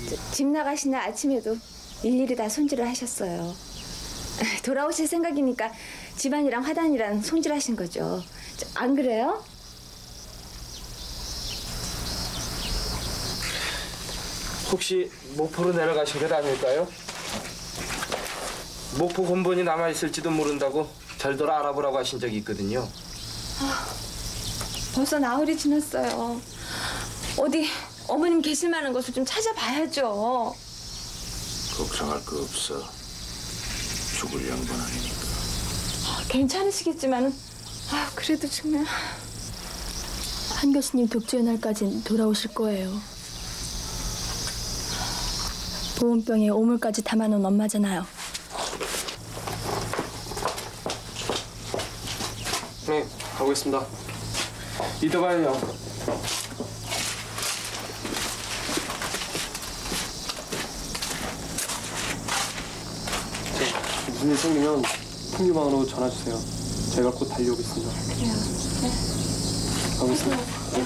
집 나가신 날 아침에도 일일이 다 손질을 하셨어요. 돌아오실 생각이니까 집안이랑 화단이랑 손질하신 거죠. 안 그래요? 혹시 목포로 내려가신 것 아닐까요? 목포 본본이 남아있을지도 모른다고 절도로 알아보라고 하신 적이 있거든요. 벌써 나흘이 지났어요. 어디 어머님 계실 만한 곳을 좀 찾아봐야죠. 걱정할 거 없어. 죽을 양반 아니니까. 괜찮으시겠지만 그래도 정말 한 교수님 독주의 날까진 돌아오실 거예요. 보온병에 오물까지 담아놓은 엄마잖아요. 네, 가보겠습니다. 이따 봐요. 무슨 일 생기면 풍류방으로 전화 주세요. 제가 곧 달려오겠습니다. 그래요. 네. 가보겠습니다.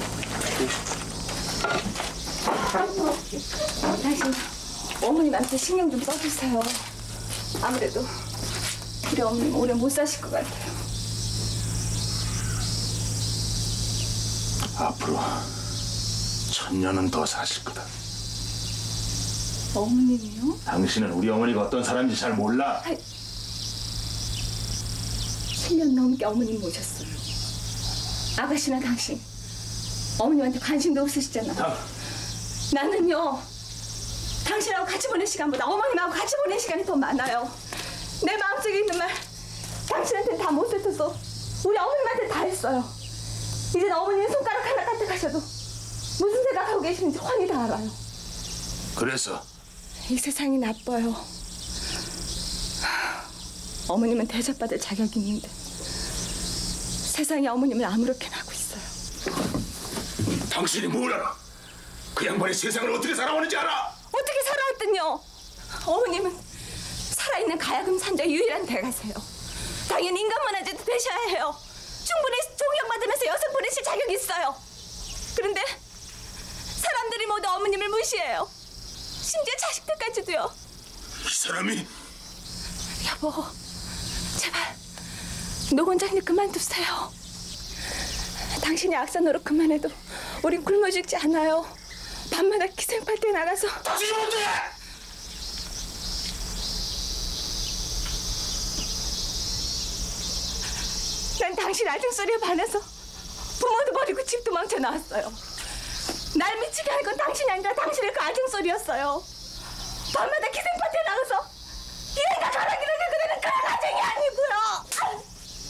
당신 어머님한테 신경 좀 써주세요. 아무래도 우리 어머님 오래 못 사실 것 같아요. 앞으로 1000년은 더 사실 거다. 어머님이요? 당신은 우리 어머니가 어떤 사람인지 잘 몰라. 7년 넘게 어머님 모셨어요. 아가씨나 당신 어머님한테 관심도 없으시잖아. 나는요 당신하고 같이 보낸 시간보다 어머님하고 같이 보낸 시간이 더 많아요. 내 마음속에 있는 말 당신한테는 다 못 뱉어서 우리 어머님한테 다 했어요. 이제 어머님 손가락 하나 까딱하셔도 무슨 생각하고 계시는지 훤히 다 알아요. 그래서 이 세상이 나빠요. 어머님은 대접받을 자격이 있는데 세상이 어머님을 아무렇게나 하고 있어요. 당신이 뭘 알아? 그 양반이 세상을 어떻게 살아오는지 알아? 어떻게 살아왔더니요? 어머님은 살아있는 가야금 산자의 유일한 대가세요. 당연히 인간문화재도 되셔야 해요. 충분히 존경받으면서 여성 보내실 자격이 있어요. 그런데 사람들이 모두 어머님을 무시해요. 심지어 자식들까지도요. 이 사람이 여보, 제발 노 원장님 그만두세요. 당신이 악사 노릇 그만해도 우린 굶어 죽지 않아요. 밤마다 기생팔대에 나가서 당신이 뭔데? 난 당신 알등소리에 반해서 부모도 버리고 집도 망쳐 나왔어요. 날 미치게 한 건 당신이 아니라 당신의 그 알등소리였어요. 밤마다 기생파티에 나가서 이래가 저래가 그대는 그런 가정이 아니고요.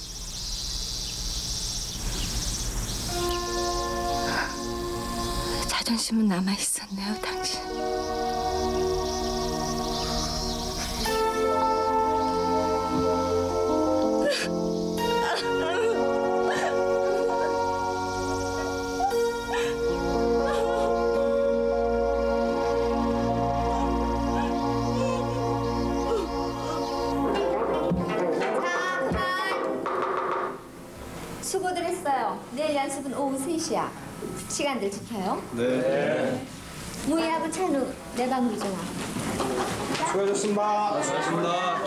자존심은 남아있었네요, 당신. 수고들 했어요. 내일 연습은 오후 3시야. 시간들 지켜요. 네. 무희하고 찬우 내 방으로 좀 와. 수고하셨습니다. 수고하셨습니다.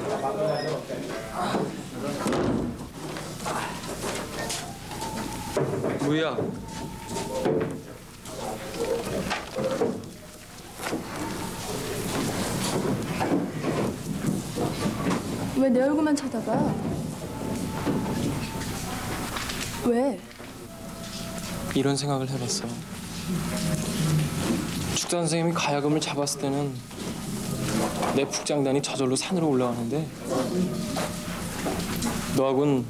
무희야. 왜 내 얼굴만 쳐다봐? 왜? 이런 생각을 해봤어. 축사 선생님이 가야금을 잡았을 때는 내 북장단이 저절로 산으로 올라가는데 너하고는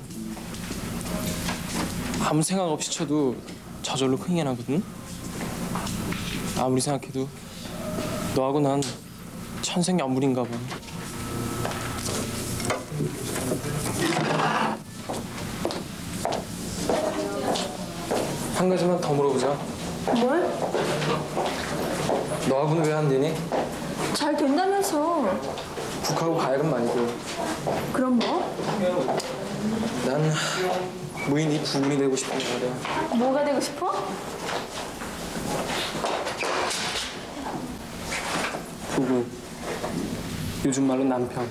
아무 생각 없이 쳐도 저절로 흥이 나거든. 아무리 생각해도 너하고 난 천생연분인가 봐. 한 가지만 더 물어보자. 뭘? 너하고는 왜 안 되니? 잘 된다면서. 북하고 가야금 말고. 그럼 뭐? 난 무인이 부군이 되고 싶은 거야. 뭐가 되고 싶어? 부부, 요즘 말로 남편.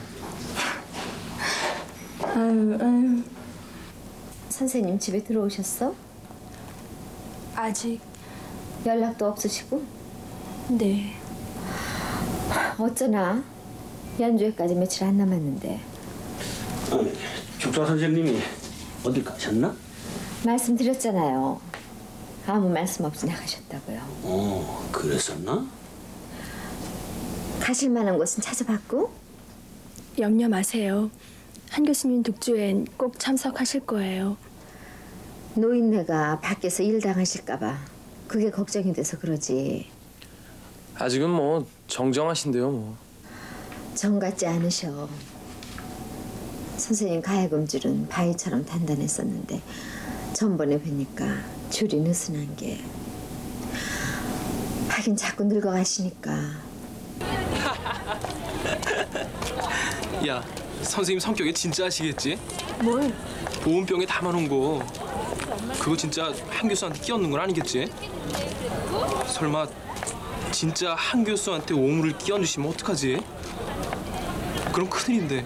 아유. 선생님 집에 들어오셨어? 아직. 연락도 없으시고? 네. 어쩌나? 연주회까지 며칠 안 남았는데. 축사 선생님이 어디 가셨나? 말씀드렸잖아요. 아무 말씀 없이 나가셨다고요. 그랬었나? 가실 만한 곳은 찾아봤고? 염려 마세요. 한 교수님 독주엔 꼭 참석하실 거예요. 노인네가 밖에서 일 당하실까 봐 그게 걱정이 돼서 그러지. 아직은 뭐 정정하신데요 뭐. 정 같지 않으셔. 선생님 가야금줄은 바위처럼 단단했었는데 전번에 뵈니까 줄이 느슨한 게. 하긴 자꾸 늙어가시니까. 야, 선생님 성격에 진짜 아시겠지? 뭘? 보온병에 담아놓은 거 그거 진짜 한 교수한테 끼얹는 건 아니겠지? 설마 진짜 한 교수한테 오물을 끼얹으시면 어떡하지? 그럼 큰일인데.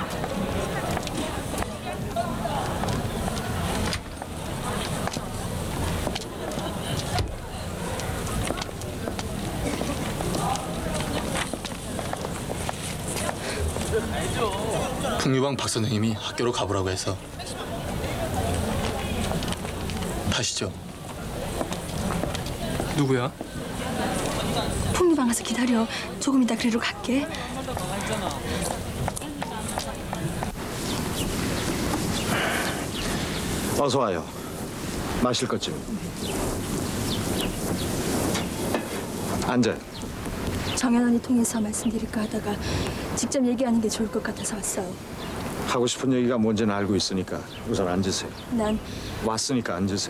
풍류방 박 선생님이 학교로 가보라고 해서. 가시죠. 누구야? 풍류방 가서 기다려. 조금 이따 그리로 갈게. 어서 와요. 마실 것 좀. 앉아. 정연 언니 통해서 말씀드릴까 하다가 직접 얘기하는 게 좋을 것 같아서 왔어요. 하고 싶은 얘기가 뭔지는 알고 있으니까 우선 앉으세요. 난 왔으니까 앉으세요.